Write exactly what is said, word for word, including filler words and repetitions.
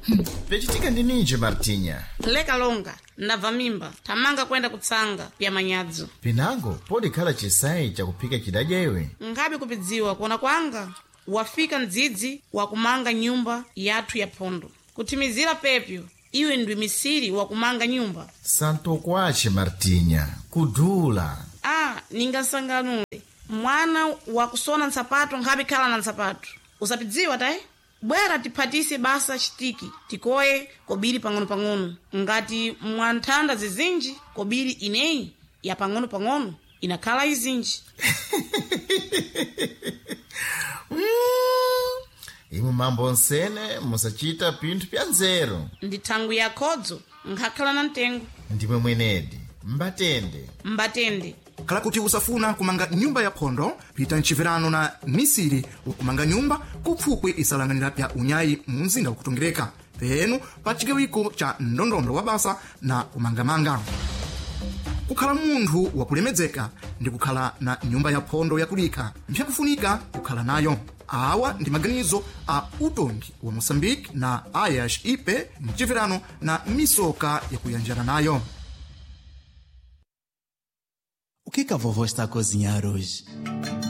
Pechitika ndi ninji Martinha. Leka longa, ndabva mimba, tamanga kwenda kutsanga pya manyadzo. Pinango, podi khala chisayi chakuphika chidadya iwe? Ngabe kupidziwa kuona kwanga, wafika mdzidzi wakumanga nyumba yathu ya phondo. Kutimizira pepyo, iwe ndwi misiri wakumanga nyumba. Santo kwace Martinha, kudula. Ah, ningasanganule. Mwana wakusona nsapato ngabe khala na nsapato. Usapidziwa tae? Bwera tiphatise basa chitiki, tikoye kobiri pang'ono pang'ono. Ngati mwanthanda zizinji, kobiri ineyi ya pang'ono pang'ono, inakhala izinji. mm. Imu mambo nsene, musachita pinthu pya nzeru. Ndi thangu ya khodzo, ngakhala na mtengo. Ndimwe mwenedi, mbatende. Mbatende. Kala kuti usafuna kumanga nyumba ya phondo, pita mchivirano na misiri wakumanga nyumba kupfukwe isalanganira pya unyayi mumzinda wakutongereka. Penu pa chigawiko cha ndondondo wa basa na kumangamanga. Kukhala munthu wakulemedzeka ndi kukhala na nyumba ya phondo yakulika, mpyakufunika kukhala nayo. Awa ndi maganizo a utongi wa Moçambique na Ayash Ipe mchivirano na misoka yakuyanjana nayo. O que que a vovó está a cozinhar hoje?